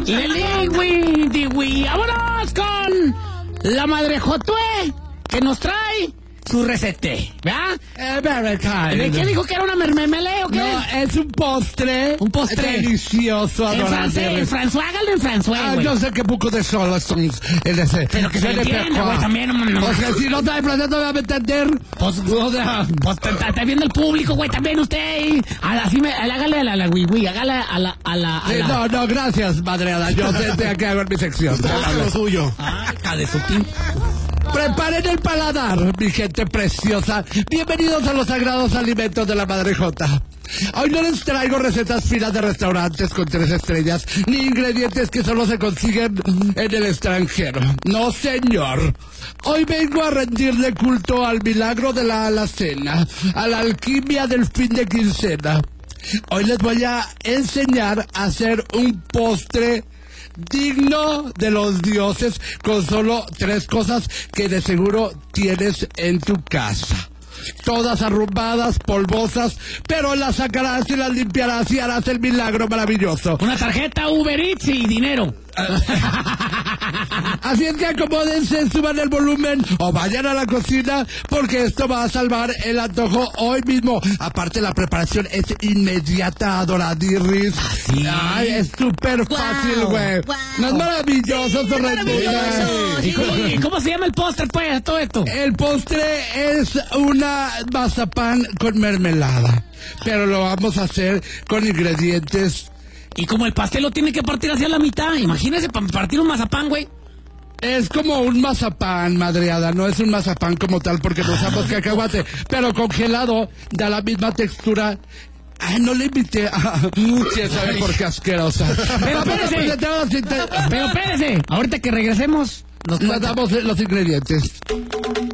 Lili, diwi. Vámonos con la madre Jotué, que nos trae su recete, ¿verdad? ¿De qué dijo que era una mermelé o qué? No, es un postre. Un postre. Delicioso. En francés, en François, hágalo en François, güey. Yo sé que poco de solo son en ese. Pero que se entienda, güey, también. O sea, si no está francés no me va a entender. Pues está viendo el público, güey, también usted. Así hágale a la güey, hágale a la. No, gracias, madreada. Yo te que hago en mi sección. Lo suyo. Ay, de su pin. Preparen el paladar, mi gente preciosa. Bienvenidos a los sagrados alimentos de la Madre Jota. Hoy no les traigo recetas finas de restaurantes con 3 estrellas, ni ingredientes que solo se consiguen en el extranjero. No, señor. Hoy vengo a rendirle culto al milagro de la alacena, a la alquimia del fin de quincena. Hoy les voy a enseñar a hacer un postre digno de los dioses con solo 3 cosas que de seguro tienes en tu casa. Todas arrumbadas, polvosas, pero las sacarás y las limpiarás y harás el milagro maravilloso. Una tarjeta Uber Eats y dinero. Así es que acomódense, suban el volumen o vayan a la cocina porque esto va a salvar el antojo hoy mismo. Aparte la preparación es inmediata, adoradirris. ¿Sí? Ay, es súper fácil, güey. No es maravilloso, Sí, maravilloso. ¿Y cómo se llama el postre, pues, todo esto? El postre es una mazapán con mermelada, pero lo vamos a hacer con ingredientes. Y como el pastel lo tiene que partir hacia la mitad, imagínese para partir un mazapán, güey. Es como un mazapán, madreada, no es un mazapán como tal porque no usamos cacahuate, pero congelado da la misma textura. Ay, no le invité. ¿Quién sabe por qué asquerosa? Pero espérese, ahorita que regresemos, nos damos los ingredientes.